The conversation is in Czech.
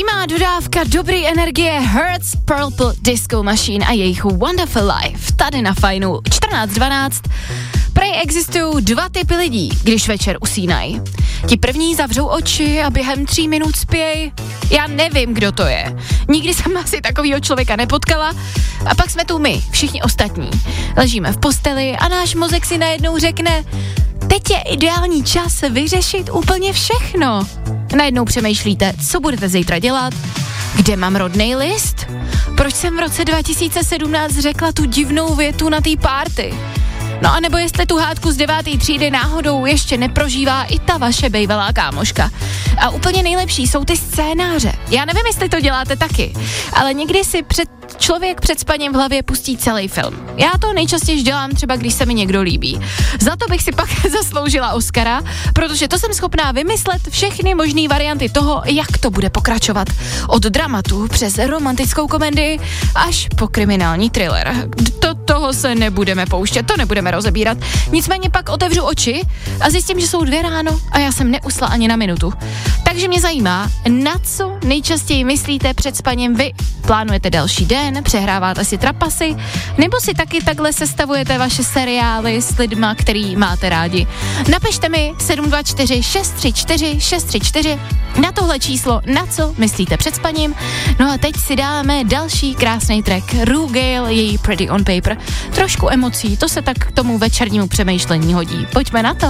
Přímá dodávka dobré energie Hertz Purple Disco Machine a jejich Wonderful Life tady na Fajnu 14:12. Prej existují dva typy lidí, když večer usínají. Ti první zavřou oči a během 3 minut spějí. Já nevím, kdo to je. Nikdy jsem asi takovýho člověka nepotkala. A pak jsme tu my, všichni ostatní. Ležíme v posteli a náš mozek si najednou řekne: teď je ideální čas vyřešit úplně všechno. Najednou přemýšlíte, co budete zítra dělat, kde mám rodnej list, proč jsem v roce 2017 řekla tu divnou větu na té party. No a nebo jestli tu hádku z 9. třídy náhodou ještě neprožívá i ta vaše bejvalá kámoška. A úplně nejlepší jsou ty scénáře. Já nevím, jestli to děláte taky, ale někdy si člověk před spaním v hlavě pustí celý film. Já to nejčastěji dělám třeba, když se mi někdo líbí. Za to bych si pak zasloužila Oscara, protože to jsem schopná vymyslet všechny možné varianty toho, jak to bude pokračovat. Od dramatu přes romantickou komedii až po kriminální thriller. Toho se nebudeme pouštět, to nebudeme rozebírat. Nicméně pak otevřu oči a zjistím, že jsou 2 ráno a já jsem neusla ani na minutu. Takže mě zajímá, na co nejčastěji myslíte před spaním vy? Plánujete další den, přehráváte si trapasy, nebo si taky takhle sestavujete vaše seriály s lidma, který máte rádi? Napište mi 724 634 634 na tohle číslo, na co myslíte před spaním. No a teď si dáme další krásný track. Rue Gale, její Pretty on Paper. Trošku emocí, to se tak k tomu večernímu přemýšlení hodí. Pojďme na to.